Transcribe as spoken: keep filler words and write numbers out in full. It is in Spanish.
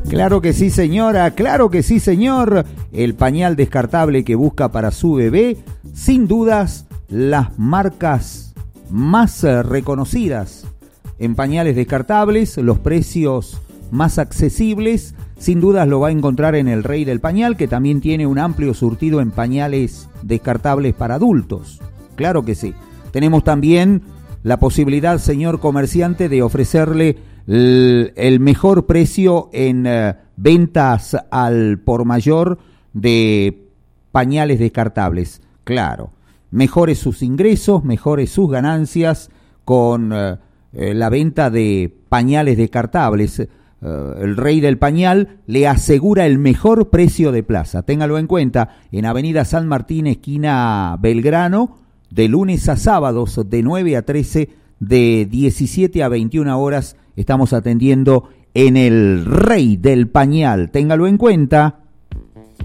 Claro que sí, señora, claro que sí, señor. El pañal descartable que busca para su bebé, sin dudas, las marcas más reconocidas en pañales descartables, los precios más accesibles, sin dudas lo va a encontrar en el Rey del Pañal, que también tiene un amplio surtido en pañales descartables para adultos. Claro que sí. Tenemos también la posibilidad, señor comerciante, de ofrecerle el, el mejor precio en uh, ventas al por mayor de pañales descartables. Claro, mejore sus ingresos, mejore sus ganancias con uh, eh, la venta de pañales descartables. Uh, el Rey del Pañal le asegura el mejor precio de plaza. Téngalo en cuenta, en Avenida San Martín, esquina Belgrano, de lunes a sábados, de nueve a trece, de diecisiete a veintiuna horas, estamos atendiendo en el Rey del Pañal. Téngalo en cuenta.